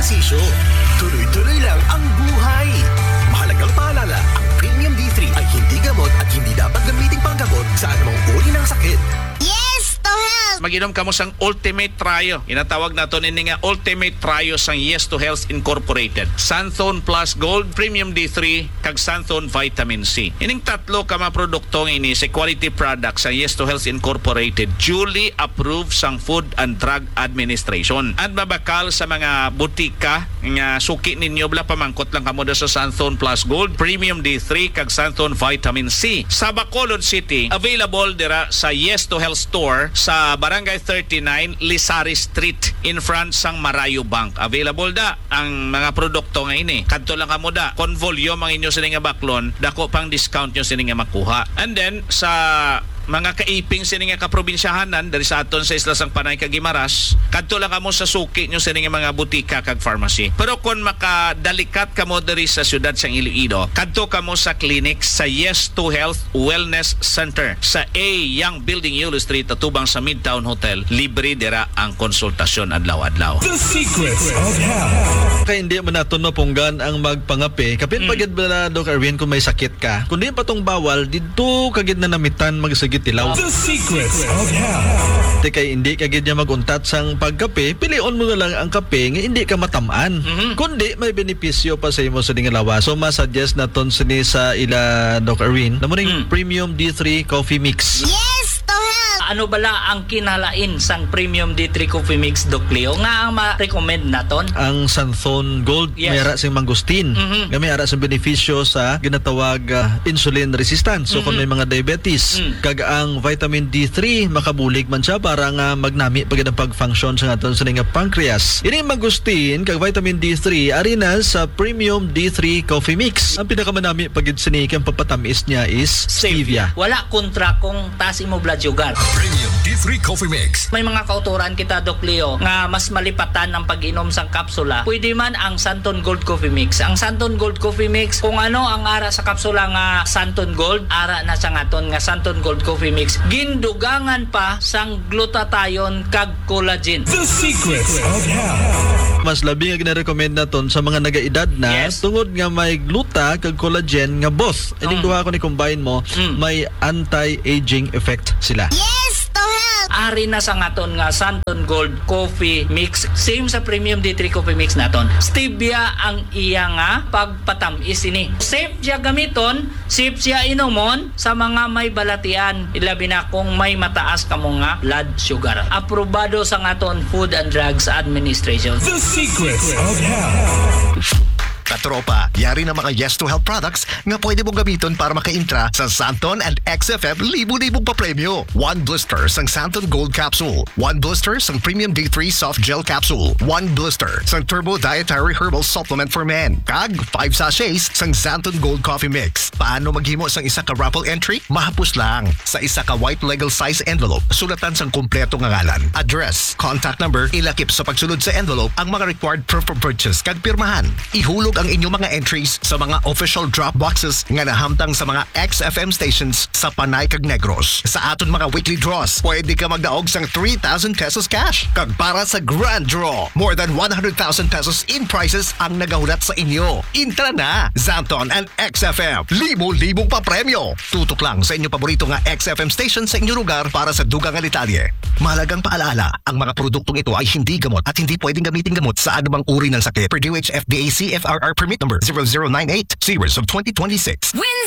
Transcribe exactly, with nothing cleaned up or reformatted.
ehersisyo. Tuloy-tuloy lang ang buhay. Mahalagang paalala, ang Premium D three ay hindi gamot at hindi dapat gamiting panggamot sa anumang uri ng sakit. Yes to Health! Mag-inom ka mo sang Ultimate Trio. Inatawag nato ni nga Ultimate Trio sang Yes to Health Incorporated. Santhone Plus Gold, Premium D three, kag Santhone Vitamin C. Ining tatlo ka mga produkto ini sa quality products sa Yes to Health Incorporated, duly approved sang Food and Drug Administration. At mabakal sa mga butika nga suki ninyo bla pamangkot lang kamo sa Santhone Plus Gold, Premium D three, kag Santhone Vitamin C. Sa Bacolod City, available dira sa Yes to Health Store sa Barangay thirty-nine, Lisari Street, in front sang Marayo Bank. Available da ang mga produkto nga ini. Kadto lang kamo da. Kon volume ang inyo sini nga baklon, dako pang discount nyo sini nga makuha. And then sa mga kaiping sini nga kaprobinsyahanan dari sa aton sa Isla sang Panay kag Guimaras, kadto lang kamo sa suki nyo sini nga mga butika kag pharmacy. Pero kon makadalikat kamo diri sa syudad sang Iloilo, kadto kamo sa clinic sa Yes to Health Wellness Center sa A Young Building Yulo Street atubang sa Midtown Hotel. Libre dira ang konsultasyon adlaw-adlaw. The secrets of health. Kaya hindi mo nato no punggan ang magpangape. Kapin mm. pagid bala Doc Arvin kung may sakit ka. Kundi patong bawal dito kagid na namitan magsagit tilaw. The secrets of health. Di kay hindi kagid niya maguntat sang pagkape, pilion mo na lang ang kape nga hindi ka matamaan. Mm-hmm. Kundi may benepisyo pa sa imo sa ding lawas. So ma-suggest naton sini sa ila Doc Arvin na mo ning mm. Premium D three Coffee Mix. Yes to Health! Ano bala ang kinalain sang Premium D three Coffee Mix, Doc Leo? Nga ang ma-recommend naton? Ang Santhone Gold, yes. may ara sing mangustin. Mm-hmm. Nga may ara sing benepisyo sa ginatawag uh, insulin resistance. So mm-hmm. kung may mga diabetes, mm. kag ang vitamin D three makabulig man siya para nga magnami pagid ang pag-function sa aton sa nga pancreas. Ini mangustin kag vitamin D three ari na sa Premium D three Coffee Mix. Ang pinakamanami pagid sini kang papatamis niya is stevia. Wala kontra kung taas imo blood sugar. Premium D three Coffee Mix. May mga kauturan kita, Doc Leo, nga mas malipatan ang pag-inom sang kapsula. Pwede man ang Santhone Gold Coffee Mix. Ang Santhone Gold Coffee Mix, kung ano ang ara sa kapsula nga Santhone Gold, ara na sa ngaton nga Santhone Gold Coffee Mix. Gindugangan pa sang glutathione kag collagen. The secrets of health. Mas labi nga gina-recommend naton sa mga nagaedad na yes. tungod nga may gluta kag collagen nga both. Ining Mm. duha ko ni combine mo, Mm. may anti-aging effect sila. Yes to Health! Ari na sa ngaton nga Santhone Gold Coffee Mix. Same sa Premium D three Coffee Mix naton. Stevia ang iya nga pagpatamis ini. Safe siya gamiton, safe siya inomon sa mga may balatian. Ilabi na kung may mataas ka mo nga blood sugar. Aprobado sa ngaton Food and Drugs Administration. The secrets of health. Katropa, yari na mga Yes to Health products nga pwede mong gamiton para maka-intra sa Santhone and X F M libo-libong papremyo. One blister sang Santhone Gold Capsule. One blister sang Premium D three Soft Gel Capsule. One blister sang Turbo Dietary Herbal Supplement for Men. Kag five sachets sang Santhone Gold Coffee Mix. Paano maghimo sang isa ka raffle entry? Mahapos lang. Sa isa ka white legal size envelope, sulatan sang kumpleto nga ngalan, address, contact number, ilakip sa pagsulod sa envelope ang mga required proof of purchase kag pirmahan. Ihulog ang inyong mga entries sa mga official drop boxes nga nahamtang sa mga X F M stations sa Panay kag Negros. Sa aton mga weekly draws, pwede ka magdaog sang three thousand pesos cash. Kag para sa grand draw, more than one hundred thousand pesos in prizes ang nagahulat sa inyo. Intra na! Santhone and X F M. Libo-libong pa premyo. Tutok lang sa inyong paborito nga X F M station sa inyong lugar para sa dugang nga detalye. Mahalagang paalala, ang mga produktong ito ay hindi gamot at hindi pwedeng gamitin gamot sa anumang uri ng sakit. Per D O H F D A C F R R permit number zero zero nine eight series of twenty twenty-six. Win